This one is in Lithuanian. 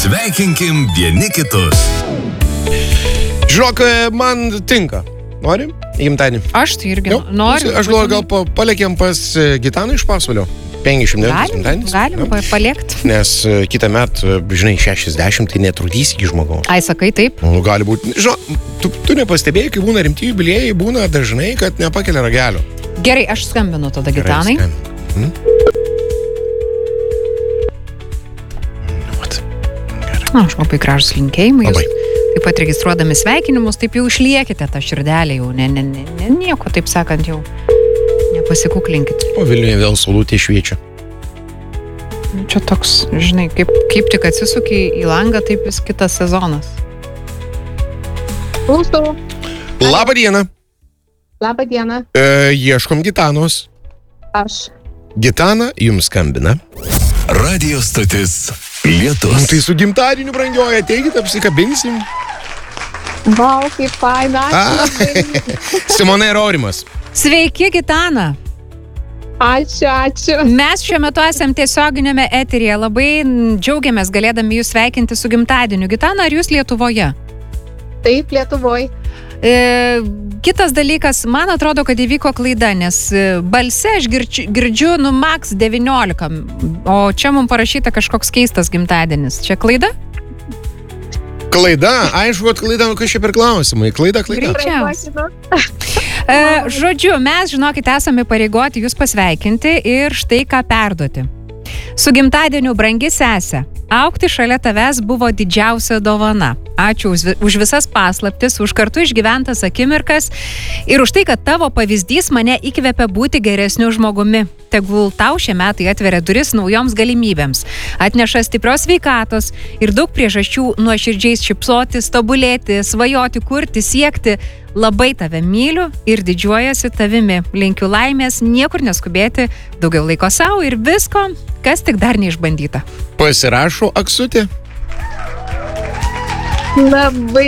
Sveikinkim vieni kitus. Žiūrėk, man tinka. Nori? Į gimtadienį. Aš tai irgi noriu. Aš galvoju, gal palėkėm pas Gitaną iš Pasvalio. 50 gimtadienis. Galim paliekti. Nes kitą metą, žinai, 60, tai netrudys iki žmogaus. Ai, sakai taip? Nu, gali būti. Žinau, tu nepastebėjai, kai būna rimti jubiliejai, būna dažnai, kad nepakelia ragelio. Gerai, aš skambinu tada Gitanai. Aš labai gražus linkėjimai. Jūs taip pat registruodami sveikinimus, taip jau išliekite tą širdelę, jau nieko, taip sakant, jau nepasikuklinkit. O Vilniuje vėl saulutė šviečia. Čia toks, žinai, kaip tik atsisuki į langą, taip vis kitas sezonas. Mūsų. Labą dieną. Labą dieną. Ieškom Gitanos. Aš. Gitana jums skambina. Radio stotis Lietus. Tai su gimtadieniu, brangioji, ateikit, apsikabinsim. Vau, kaip faina. Simona ir Aurimas. Sveiki, Gitana. Ačiū. Mes šiuo metu esam tiesioginėme eteryje. Labai džiaugiamės galėdami jūs sveikinti su gimtadieniu. Gitana, ar jūs Lietuvoje? Taip, Lietuvoj. Kitas dalykas, man atrodo, kad įvyko klaida, nes balse aš girdžiu maks 19, o čia mums parašyta kažkoks keistas gimtadienis. Čia klaida? Klaida? Aišku, kad klaida, kas čia per klausimai? Klaida. Žodžiu, mes, žinokit, esame pareigoti jūs pasveikinti ir štai ką perduoti. Su gimtadieniu, brangi sesė, augti šalia tavęs buvo didžiausia dovana. Ačiū už visas paslaptis, už kartu išgyventas akimirkas ir už tai, kad tavo pavyzdys mane įkvepia būti geresniu žmogumi. Tegul tau šie metai atveria duris naujoms galimybėms, atneša stiprios sveikatos ir daug priežasčių nuoširdžiai šypsotis, tobulėti, svajoti, kurti, siekti. Labai tave myliu ir didžiuojasi tavimi. Linkiu laimės, niekur neskubėti, daugiau laiko savo ir visko, kas tik dar neišbandyta. Pasirašo Aksutė. Labai